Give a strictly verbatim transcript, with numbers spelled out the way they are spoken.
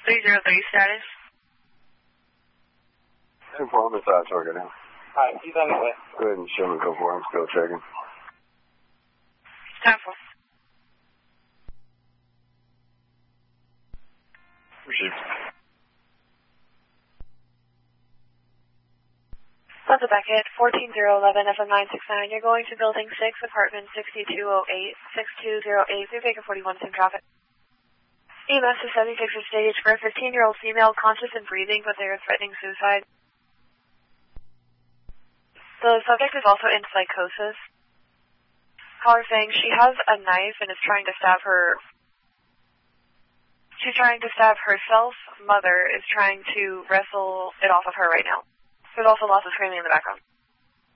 three zero three status. Inform massage target now. Alright, he's on his way. Go ahead and show me go for him. Still checking. Time for. Received. Delta Beckett, fourteen zero eleven F M nine six nine. You're going to building six, apartment sixty-two oh eight, six two zero eight, through Baker forty-one, same traffic. E M S is seventy-six for stage for a fifteen-year-old female conscious and breathing, but they are threatening suicide. The subject is also in psychosis. Caller saying she has a knife and is trying to stab her. She's trying to stab herself. Mother is trying to wrestle it off of her right now. There's also lots of screaming in the background.